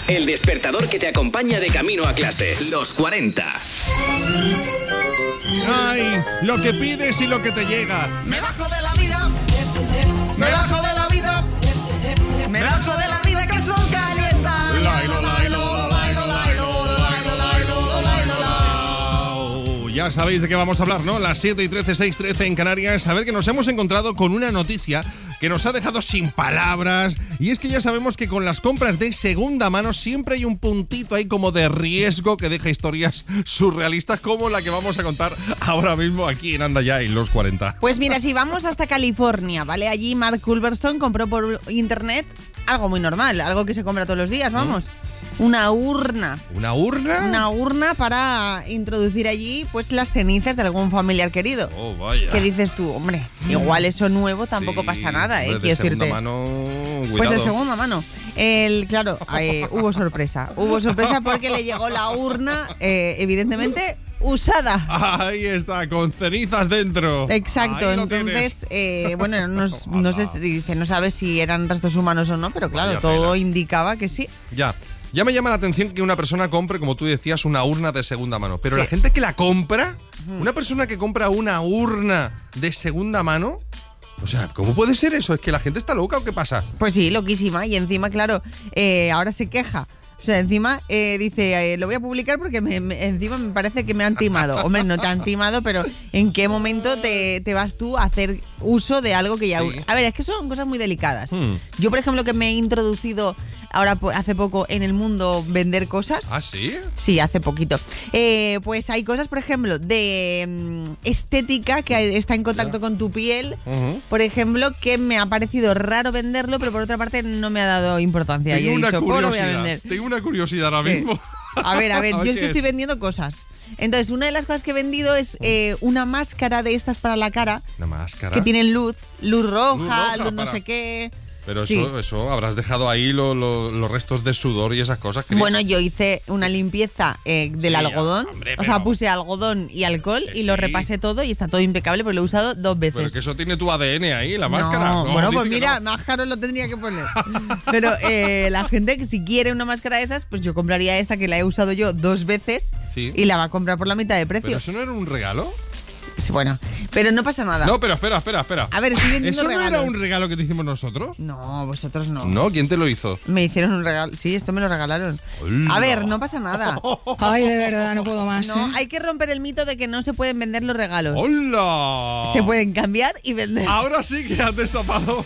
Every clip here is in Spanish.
El despertador que te acompaña de camino a clase. Los 40. Ay, lo que pides y lo que te llega. Me bajo de la vida. Me bajo de la vida. Me bajo de la vida que el sol calienta. Ya sabéis de qué vamos a hablar, ¿no? Las 7:13, 6:13 en Canarias. A ver, que nos hemos encontrado con una noticia que nos ha dejado sin palabras. Y es que ya sabemos que con las compras de segunda mano siempre hay un puntito ahí como de riesgo que deja historias surrealistas como la que vamos a contar ahora mismo aquí en Anda Ya en Los 40. Pues mira, si vamos hasta California, ¿vale? Allí Mark Culberson compró por internet algo muy normal, algo que se compra todos los días, vamos. Una urna. ¿Una urna? Una urna para introducir allí pues las cenizas de algún familiar querido. Oh, vaya. ¿Qué dices tú? Hombre, igual eso nuevo tampoco pasa nada, ¿eh? De segunda mano, cuidado. Pues de segunda mano. Claro, hubo sorpresa. Hubo sorpresa porque le llegó la urna, evidentemente, usada. Ahí está, con cenizas dentro. Exacto, Ahí entonces, bueno, no sé, dice, no sabes si eran restos humanos o no, pero claro, vaya todo pena. Indicaba que sí. Ya me llama la atención que una persona compre, como tú decías, una urna de segunda mano. Pero la gente que la compra, una persona que compra una urna de segunda mano, o sea, ¿cómo puede ser eso? ¿Es que la gente está loca o qué pasa? Pues sí, loquísima. Y encima, claro, ahora se queja. O sea, encima dice, lo voy a publicar porque encima me parece que me han timado. Hombre, no te han timado, pero ¿en qué momento te vas tú a hacer uso de algo que ya... Sí. A ver, es que son cosas muy delicadas. Yo, por ejemplo, que me he introducido ahora hace poco en el mundo vender cosas. ¿Ah, sí? Sí, hace poquito. Pues hay cosas, por ejemplo, de estética que está en contacto con tu piel. Por ejemplo, que me ha parecido raro venderlo, pero por otra parte no me ha dado importancia. Tengo una curiosidad. Lo voy a vender. Tengo una curiosidad ahora mismo. A ver, yo es que estoy vendiendo cosas. Entonces, una de las cosas que he vendido es una máscara de estas para la cara. ¿Una máscara? Que tienen luz roja, luz no sé qué. Pero eso habrás dejado ahí los restos de sudor y esas cosas. Bueno, yo hice una limpieza del algodón. Hombre, o sea, puse algodón y alcohol y lo repasé todo y está todo impecable porque lo he usado 2 veces. Pero que eso tiene tu ADN ahí, la máscara. No, bueno, pues mira, más caro lo tendría que poner. Pero la gente que si quiere una máscara de esas, pues yo compraría esta que la he usado yo 2 veces y la va a comprar por la mitad de precio. ¿Pero eso no era un regalo? Bueno, pero no pasa nada. No, pero espera. A ver, estoy vendiendo ¿Eso regalos. no era un regalo que te hicimos nosotros? No, vosotros no. ¿No? ¿Quién te lo hizo? Me hicieron un regalo. Sí, esto me lo regalaron. ¡Hola! A ver, no pasa nada. Ay, de verdad, no puedo más. No, hay que romper el mito de que no se pueden vender los regalos. ¡Hola! Se pueden cambiar y vender. Ahora sí que has destapado.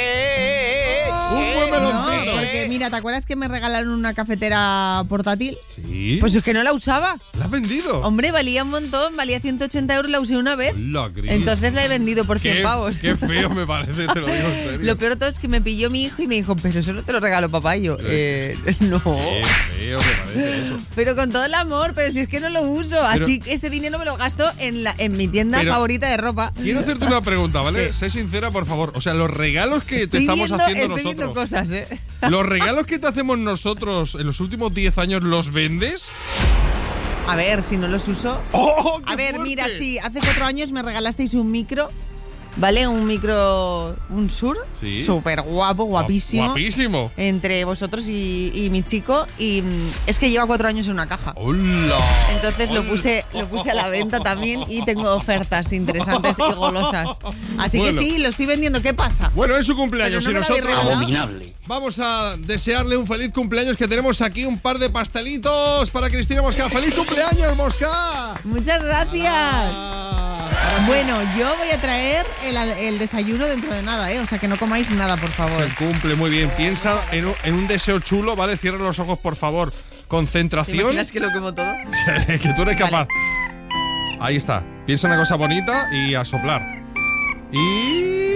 Un buen meloncito. No, porque mira, ¿te acuerdas que me regalaron una cafetera portátil? Sí. Pues es que no la usaba. ¿La has vendido? Hombre, valía un montón, valía 180 euros, la usé una vez. Hola, Cris. Entonces la he vendido por 100 pavos. Qué feo me parece, te lo digo en serio. Lo peor de todo es que me pilló mi hijo y me dijo, pero eso no te lo regaló papá. Y yo, no. Qué feo me parece eso. Pero con todo el amor, pero si es que no lo uso. Pero, así que ese dinero me lo gasto en mi tienda favorita de ropa. Quiero hacerte una pregunta, ¿vale? Sé sincera, por favor. O sea, los regalos que te estamos haciendo nosotros. Estoy viendo cosas, ¿eh? ¿Los regalos que te hacemos nosotros en los últimos 10 años los vendes? A ver, si no los uso. ¡Oh, qué A ver, fuerte! mira, sí, hace 4 años me regalasteis un micro, ¿vale? Un Sur. Sí. Súper guapo, guapísimo. Guapísimo. Entre vosotros y mi chico. Y es que lleva 4 años en una caja. ¡Hola! Entonces lo puse a la venta también y tengo ofertas interesantes y golosas. Así que sí, lo estoy vendiendo. ¿Qué pasa? Bueno, es su cumpleaños y nosotros Abominable. vamos a desearle un feliz cumpleaños, que tenemos aquí un par de pastelitos para Cristina Mosca. ¡Feliz cumpleaños, Mosca! Muchas gracias. Bueno, yo voy a traer el desayuno dentro de nada, ¿eh? O sea, que no comáis nada, por favor. Se cumple, muy bien. Piensa en un deseo chulo, ¿vale? Cierra los ojos, por favor. Concentración. ¿Te imaginas que lo quemo todo? Que tú eres capaz. Ahí está. Piensa una cosa bonita y a soplar. Y...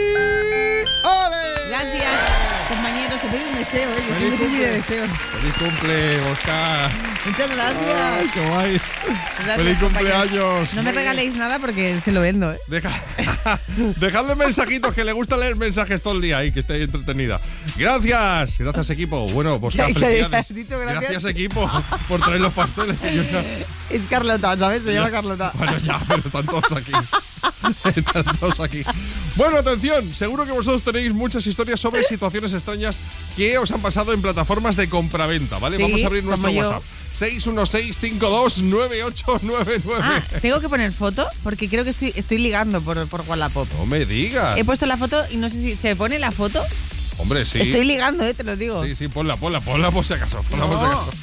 ¡ole! Gracias, compañeros. Se pide un deseo, ¿eh? Yo ¡Feliz estoy cumple! de deseos. ¡Feliz cumple, Oscar! Muchas gracias. ¡Ay, qué guay! Gracias, ¡Feliz cumpleaños! compañeros. No me regaléis nada porque se lo vendo, ¿eh? Dejadle mensajitos, que le gusta leer mensajes todo el día ahí, que esté entretenida. Gracias, equipo. Bueno, Oscar, ¿Qué felicidades. has dicho? Gracias. Equipo, por traer los pasteles. Es Carlota, ¿sabes? Se llama Carlota. Bueno, ya, pero están todos aquí. Están todos aquí. Bueno, atención, seguro que vosotros tenéis muchas historias sobre situaciones extrañas que os han pasado en plataformas de compraventa, ¿vale? Sí, vamos a abrir nuestro como yo. WhatsApp. 616-529899. Ah, ¿tengo que poner foto? Porque creo que estoy ligando por Wallapop. No me digas. He puesto la foto y no sé si se pone la foto. Hombre, sí. Estoy ligando, te lo digo. Sí, ponla por si acaso. Ponla por si No. acaso.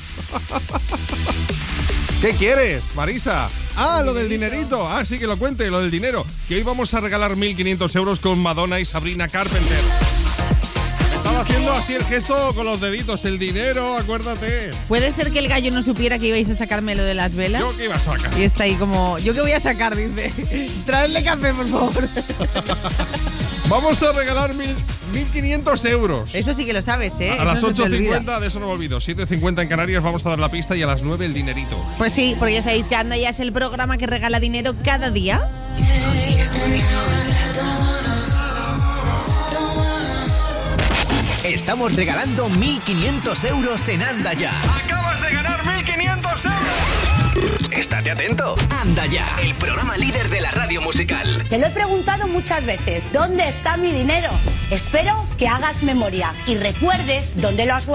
¿Qué quieres, Marisa? Ah, lo del dinerito. Ah, sí, que lo cuente, lo del dinero. Que hoy vamos a regalar 1.500 euros con Madonna y Sabrina Carpenter. Estaba haciendo así el gesto con los deditos. El dinero, acuérdate. ¿Puede ser que el gallo no supiera que ibais a sacarme lo de las velas? ¿Yo qué iba a sacar? Y está ahí como, ¿yo qué voy a sacar? Dice. Traedle café, por favor. Vamos a regalar 1.500 euros. Eso sí que lo sabes, ¿eh? A las Eso no se te olvida. 8:50, de eso no me olvido. 7:50 en Canarias vamos a dar la pista y a las 9 el dinerito. Pues sí, porque ya sabéis que Anda Ya es el programa que regala dinero cada día. Estamos regalando 1.500 euros en Anda Ya. ¡Acabas de ganar 1.500 euros! Estate atento. Anda Ya, el programa líder de la radio musical. Te lo he preguntado muchas veces. ¿Dónde está mi dinero? Espero que hagas memoria y recuerdes dónde lo has guardado.